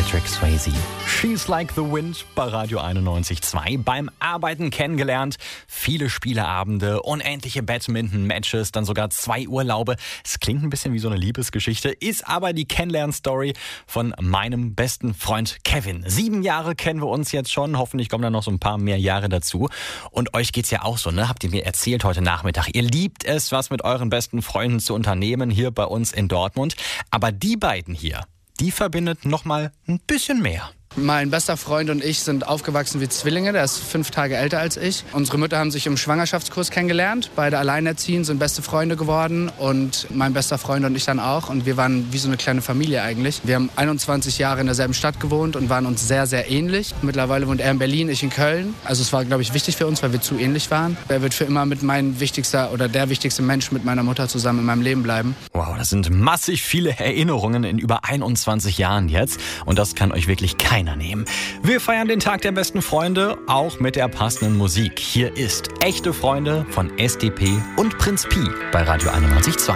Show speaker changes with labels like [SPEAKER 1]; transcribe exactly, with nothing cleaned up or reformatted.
[SPEAKER 1] Patrick Swayze. She's Like the Wind bei Radio einundneunzig Komma zwei. Beim Arbeiten kennengelernt, viele Spieleabende, unendliche Badminton-Matches, dann sogar zwei Urlaube. Es klingt ein bisschen wie so eine Liebesgeschichte, ist aber die Kennenlern-Story von meinem besten Freund Kevin. Sieben Jahre kennen wir uns jetzt schon, hoffentlich kommen da noch so ein paar mehr Jahre dazu. Und euch geht's ja auch so, ne? Habt ihr mir erzählt heute Nachmittag. Ihr liebt es, was mit euren besten Freunden zu unternehmen hier bei uns in Dortmund. Aber die beiden hier, die verbindet noch mal ein bisschen mehr.
[SPEAKER 2] Mein bester Freund und ich sind aufgewachsen wie Zwillinge, der ist fünf Tage älter als ich. Unsere Mütter haben sich im Schwangerschaftskurs kennengelernt, beide alleinerziehend, sind beste Freunde geworden und mein bester Freund und ich dann auch. Und wir waren wie so eine kleine Familie eigentlich. Wir haben einundzwanzig Jahre in derselben Stadt gewohnt und waren uns sehr, sehr ähnlich. Mittlerweile wohnt er in Berlin, ich in Köln. Also es war, glaube ich, wichtig für uns, weil wir zu ähnlich waren. Er wird für immer mit meinem wichtigster oder der wichtigste Mensch mit meiner Mutter zusammen in meinem Leben bleiben.
[SPEAKER 1] Wow, das sind massig viele Erinnerungen in über einundzwanzig Jahren jetzt. Und das kann euch wirklich keiner nehmen. Wir feiern den Tag der besten Freunde, auch mit der passenden Musik. Hier ist Echte Freunde von S D P und Prinz Pi bei Radio einundneunzig Komma zwei.